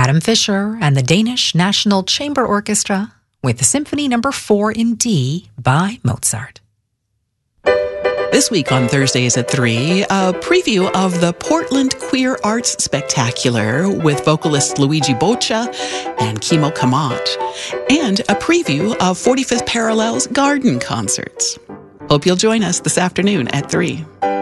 Adam Fischer and the Danish National Chamber Orchestra with Symphony No. 4 in D by Mozart. This week on Thursdays at 3, a preview of the Portland Queer Arts Spectacular with vocalist Luigi Boccia and Kimo Kamat, and a preview of 45th Parallel's Garden Concerts. Hope you'll join us this afternoon at 3.